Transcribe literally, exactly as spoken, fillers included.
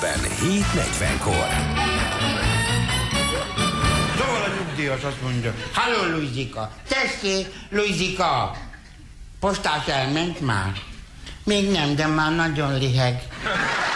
délben, hét negyvenkor. Szóval a nyugdíjas azt mondja, halló Luizika, tessék, Luizika, postás elment már? Még nem, de már nagyon liheg.